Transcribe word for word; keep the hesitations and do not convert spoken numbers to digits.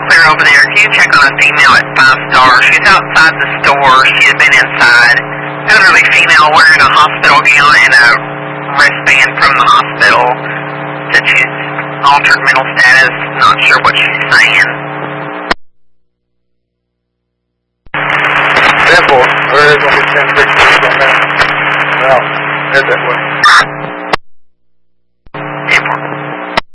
clear over there. Can you check on a female at Five Star? She's outside the store. She had been inside. Elderly female wearing a hospital gown and a wristband from the hospital. Said she's altered mental status. Not sure what she's saying. Simple. Where is going to be ten pictures on that? Well, head that way.